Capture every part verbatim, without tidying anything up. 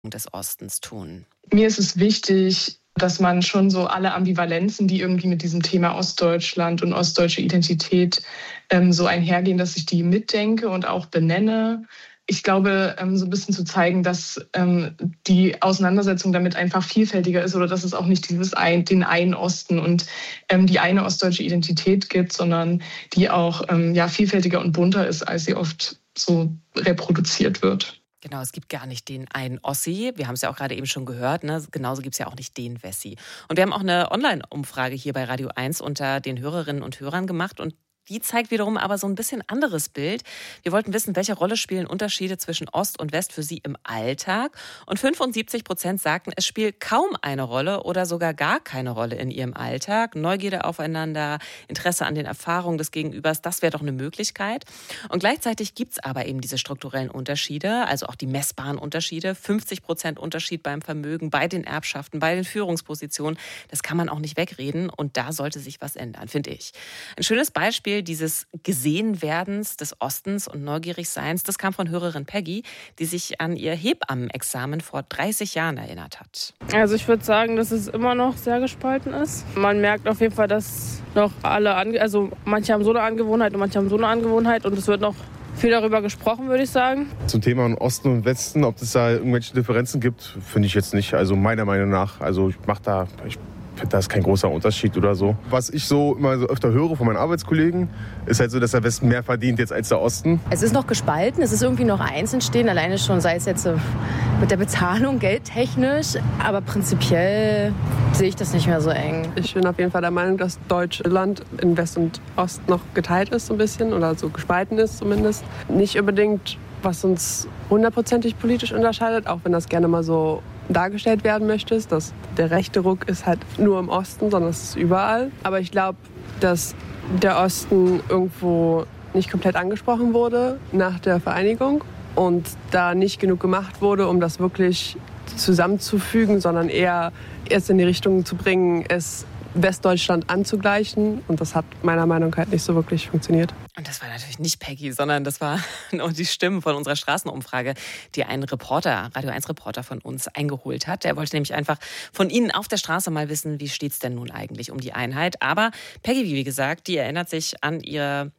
des Ostens tun? Mir ist es wichtig, dass man schon so alle Ambivalenzen, die irgendwie mit diesem Thema Ostdeutschland und ostdeutsche Identität ähm, so einhergehen, dass ich die mitdenke und auch benenne. Ich glaube, ähm, so ein bisschen zu zeigen, dass ähm, die Auseinandersetzung damit einfach vielfältiger ist oder dass es auch nicht dieses ein, den einen Osten und ähm, die eine ostdeutsche Identität gibt, sondern die auch ähm, ja, vielfältiger und bunter ist, als sie oft so reproduziert wird. Genau, es gibt gar nicht den einen Ossi. Wir haben es ja auch gerade eben schon gehört. Ne? Genauso gibt es ja auch nicht den Wessi. Und wir haben auch eine Online-Umfrage hier bei Radio eins unter den Hörerinnen und Hörern gemacht. Und die zeigt wiederum aber so ein bisschen anderes Bild. Wir wollten wissen, welche Rolle spielen Unterschiede zwischen Ost und West für Sie im Alltag? Und fünfundsiebzig Prozent sagten, es spielt kaum eine Rolle oder sogar gar keine Rolle in ihrem Alltag. Neugierde aufeinander, Interesse an den Erfahrungen des Gegenübers, das wäre doch eine Möglichkeit. Und gleichzeitig gibt es aber eben diese strukturellen Unterschiede, also auch die messbaren Unterschiede. fünfzig Prozent Unterschied beim Vermögen, bei den Erbschaften, bei den Führungspositionen. Das kann man auch nicht wegreden und da sollte sich was ändern, finde ich. Ein schönes Beispiel dieses Gesehenwerdens des Ostens und Neugierigseins, das kam von Hörerin Peggy, die sich an ihr Hebammenexamen vor dreißig Jahren erinnert hat. Also ich würde sagen, dass es immer noch sehr gespalten ist. Man merkt auf jeden Fall, dass noch alle, ange- also manche haben so eine Angewohnheit und manche haben so eine Angewohnheit und es wird noch viel darüber gesprochen, würde ich sagen. Zum Thema Osten und Westen, ob es da irgendwelche Differenzen gibt, finde ich jetzt nicht. Also meiner Meinung nach, also ich mache da... Ich da ist kein großer Unterschied oder so. Was ich so immer so öfter höre von meinen Arbeitskollegen, ist halt so, dass der Westen mehr verdient jetzt als der Osten. Es ist noch gespalten, es ist irgendwie noch eins entstehen, alleine schon, sei es jetzt mit der Bezahlung, geldtechnisch, aber prinzipiell sehe ich das nicht mehr so eng. Ich bin auf jeden Fall der Meinung, dass Deutschland in West und Ost noch geteilt ist so ein bisschen oder so gespalten ist zumindest. Nicht unbedingt, was uns hundertprozentig politisch unterscheidet, auch wenn das gerne mal so dargestellt werden möchte, dass der rechte Ruck ist halt nur im Osten, sondern es ist überall. Aber ich glaube, dass der Osten irgendwo nicht komplett angesprochen wurde nach der Vereinigung und da nicht genug gemacht wurde, um das wirklich zusammenzufügen, sondern eher erst in die Richtung zu bringen, es Westdeutschland anzugleichen. Und das hat meiner Meinung nach halt nicht so wirklich funktioniert. Und das war natürlich nicht Peggy, sondern das war nur die Stimmen von unserer Straßenumfrage, die ein Reporter, Radio eins Reporter von uns eingeholt hat. Der wollte nämlich einfach von Ihnen auf der Straße mal wissen, wie steht es denn nun eigentlich um die Einheit. Aber Peggy, wie gesagt, die erinnert sich an ihr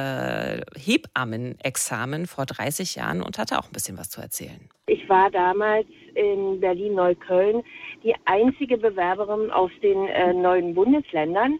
äh, Hebammenexamen vor dreißig Jahren und hatte auch ein bisschen was zu erzählen. Ich war damals in Berlin-Neukölln die einzige Bewerberin aus den äh, neuen Bundesländern.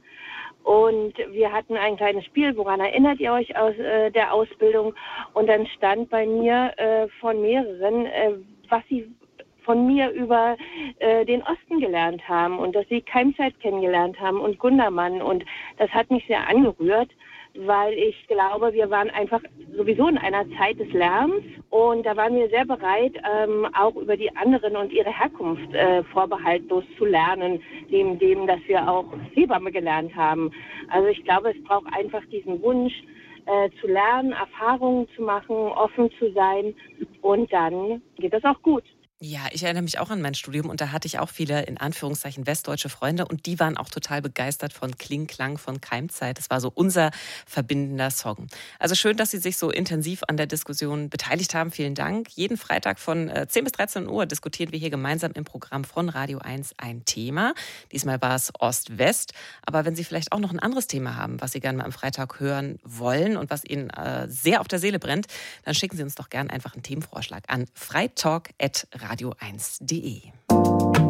Und wir hatten ein kleines Spiel, woran erinnert ihr euch aus äh, der Ausbildung? Und dann stand bei mir äh, von mehreren, äh, was sie von mir über äh, den Osten gelernt haben und dass sie Keimzeit kennengelernt haben und Gundermann. Und das hat mich sehr angerührt, weil ich glaube, wir waren einfach sowieso in einer Zeit des Lärms und da waren wir sehr bereit, ähm, auch über die anderen und ihre Herkunft äh, vorbehaltlos zu lernen, dem, dem, dass wir auch Hebamme gelernt haben. Also ich glaube, es braucht einfach diesen Wunsch, äh, zu lernen, Erfahrungen zu machen, offen zu sein und dann geht das auch gut. Ja, ich erinnere mich auch an mein Studium und da hatte ich auch viele, in Anführungszeichen, westdeutsche Freunde und die waren auch total begeistert von Kling Klang von Keimzeit. Das war so unser verbindender Song. Also schön, dass Sie sich so intensiv an der Diskussion beteiligt haben. Vielen Dank. Jeden Freitag von zehn bis dreizehn Uhr diskutieren wir hier gemeinsam im Programm von Radio eins ein Thema. Diesmal war es Ost-West. Aber wenn Sie vielleicht auch noch ein anderes Thema haben, was Sie gerne mal am Freitag hören wollen und was Ihnen äh, sehr auf der Seele brennt, dann schicken Sie uns doch gerne einfach einen Themenvorschlag an freitalk at radio eins punkt de.